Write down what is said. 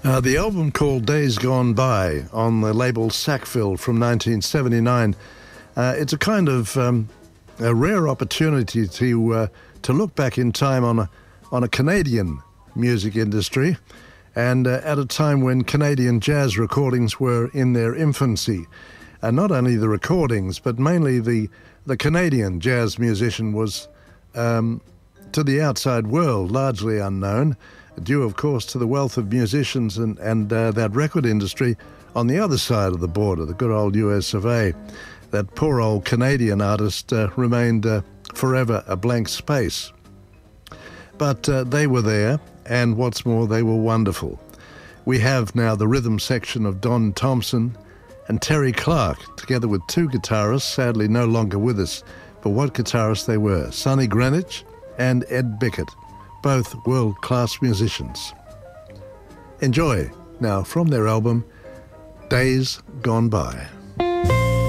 The album called Days Gone By on the label Sackville from 1979. It's a kind of a rare opportunity to look back in time on a Canadian music industry, and at a time when Canadian jazz recordings were in their infancy. And not only the recordings, but mainly the Canadian jazz musician was, to the outside world, largely unknown, due, of course, to the wealth of musicians and that record industry on the other side of the border, the good old US of A. That poor old Canadian artist remained forever a blank space. But they were there, and what's more, they were wonderful. We have now the rhythm section of Don Thompson and Terry Clark, together with two guitarists, sadly no longer with us, but what guitarists they were, Sonny Greenwich and Ed Bickett, both world-class musicians. Enjoy now from their album, Days Gone By.